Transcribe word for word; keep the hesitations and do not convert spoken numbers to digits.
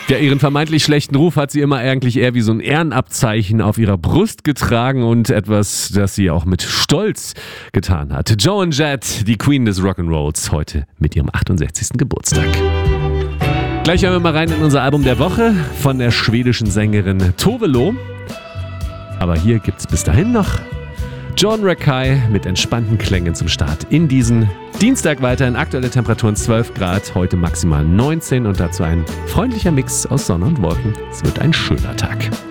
Ja, ihren vermeintlich schlechten Ruf hat sie immer eigentlich eher wie so ein Ehrenabzeichen auf ihrer Brust getragen und etwas, das sie auch mit Stolz getan hat. Joan Jett, die Queen des Rock'n'Rolls, heute mit ihrem achtundsechzigsten Geburtstag. Gleich hören wir mal rein in unser Album der Woche von der schwedischen Sängerin Tove Lo. Aber hier gibt's bis dahin noch John Rakei mit entspannten Klängen zum Start in diesen Dienstag weiterhin. Aktuelle Temperaturen zwölf Grad, heute maximal neunzehn und dazu ein freundlicher Mix aus Sonne und Wolken. Es wird ein schöner Tag.